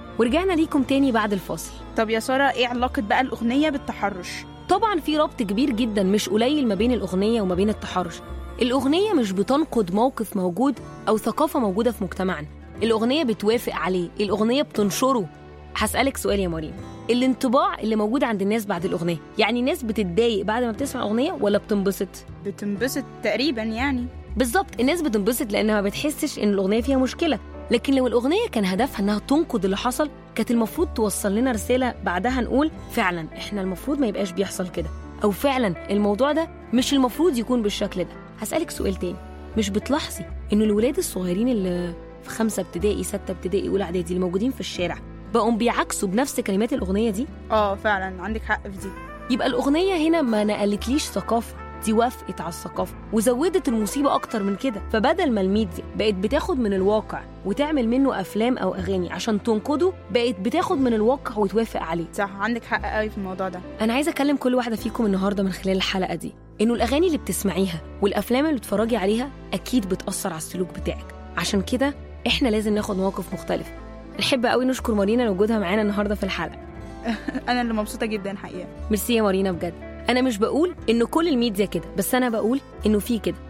ورجعنا ليكم تاني بعد الفاصل. طب يا سارة، ايه علاقة بقى الأغنية بالتحرش؟ طبعا في ربط كبير جدا مش قليل ما بين الأغنية وما بين التحرش. الأغنية مش بتنقد موقف موجود أو ثقافة موجودة في مجتمعنا، الأغنية بتوافق عليه، الأغنية بتنشره. هسألك سؤال يا مريم، الانطباع اللي موجود عند الناس بعد الأغنية، يعني الناس بتتضايق بعد ما بتسمع أغنية ولا بتنبسط؟ بتنبسط تقريبا يعني. بالظبط، الناس بتنبسط لأنها ما بتحسش إن الأغنية فيها مشكلة. لكن لو الأغنية كان هدفها إنها تنقد اللي حصل، كانت المفروض توصل لنا رسالة بعدها نقول فعلا إحنا المفروض ما يبقاش بيحصل كده، أو فعلا الموضوع ده مش المفروض يكون بالشكل ده. هسألك سؤال تاني، مش بتلاحظي إنه الولاد الصغيرين اللي في 5 ابتدائي 6 ابتدائي أولى إعدادي اللي موجودين في الشارع بقوا بيعكسوا بنفس كلمات الأغنية دي؟ فعلا عندك حق في دي. يبقى الأغنية هنا ما نقلتليش ثقافة، دي وافقت على الثقافة وزودت المصيبة أكتر من كده. فبدل ما الميديا بقت بتاخد من الواقع وتعمل منه أفلام أو أغاني عشان تنقده، بقت بتاخد من الواقع وتوافق عليه. صح، عندك حق قوي في الموضوع ده. أنا عايزة أكلم كل واحدة فيكم النهاردة من خلال الحلقة دي إنه الأغاني اللي بتسمعيها والأفلام اللي بتتفرجي عليها أكيد بتأثر على السلوك بتاعك. عشان كده إحنا لازم ناخد مواقف مختلفة. نحب قوي نشكر مارينا لوجودها معانا النهاردة في الحلقة. أنا اللي مبسوطة جدا حقيقة. ميرسي يا مارينا بجد. أنا مش بقول إنه كل الميديا كده، بس أنا بقول إنه في كده،